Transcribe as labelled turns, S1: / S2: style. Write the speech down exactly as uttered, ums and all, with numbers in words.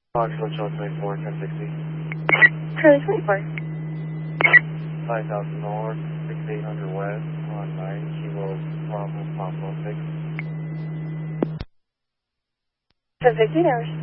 S1: Foxtrot Charlie twenty-four, ten sixty.
S2: Charlie twenty-four.
S1: five thousand north, sixty-eight hundred west, on nine, Kilo Bravo, Papa six.
S2: ten sixty hours.